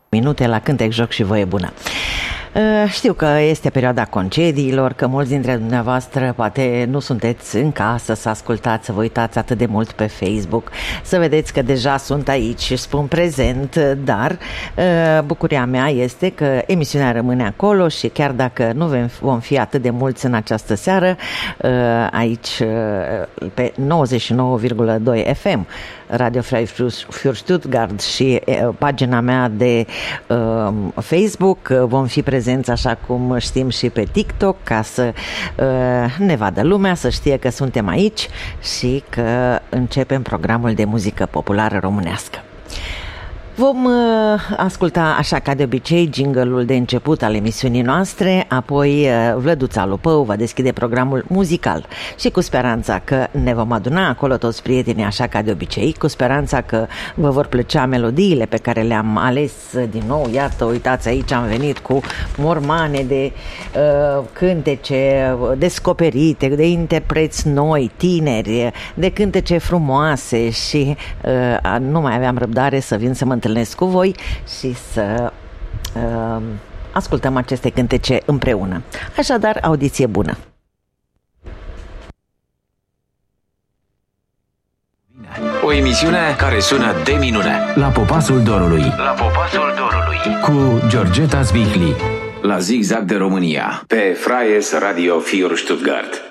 minute la Cântec, Joc și Voie Bună. Știu că este perioada concediilor, că mulți dintre dumneavoastră poate nu sunteți în casă să ascultați, să vă uitați atât de mult pe Facebook, să vedeți că deja sunt aici și spun prezent, dar bucuria mea este că emisiunea rămâne acolo și chiar dacă nu vom fi atât de mulți în această seară, aici pe 99,2 FM, Radio Frei für Stuttgart și pagina mea de Facebook, vom fi prezenți așa cum știm și pe TikTok, ca să ne vadă lumea, să știe că suntem aici și că începem programul de muzică populară românească. Vom asculta, așa ca de obicei, jingle-ul de început al emisiunii noastre, apoi Vlăduța Lupău va deschide programul muzical și cu speranța că ne vom aduna acolo toți prietenii, așa ca de obicei, cu speranța că vă vor plăcea melodiile pe care le-am ales din nou. Iată, uitați, aici am venit cu mormane de cântece descoperite, de interpreți noi, tineri, de cântece frumoase și nu mai aveam răbdare să vin să mă întâlnesc cu voi și să ascultăm aceste cântece împreună. Așadar, audiție bună! O emisiune care sună de minune. La Popasul Dorului. La Popasul Dorului. Cu Georgeta Zvihli. La Zigzag de România. Pe Freies Radio für Stuttgart.